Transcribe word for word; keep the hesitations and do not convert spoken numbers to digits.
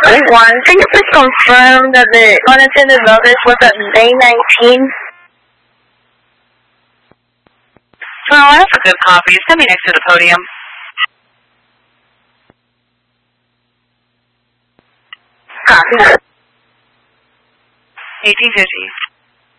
One, can you please confirm that the unattended notice was at May nineteenth? Well, I have a good copy. Send me next to the podium. Copy. eighteen fifty.